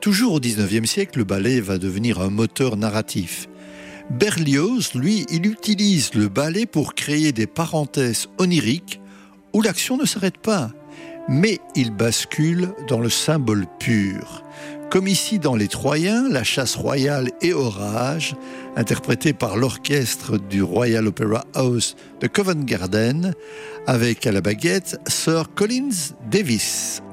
Toujours au XIXe siècle, le ballet va devenir un moteur narratif. Berlioz, lui, il utilise le ballet pour créer des parenthèses oniriques où l'action ne s'arrête pas, mais il bascule dans le symbole pur. Comme ici dans Les Troyens, la chasse royale et orage, interprétée par l'orchestre du Royal Opera House de Covent Garden, avec à la baguette Sir Collins Davis.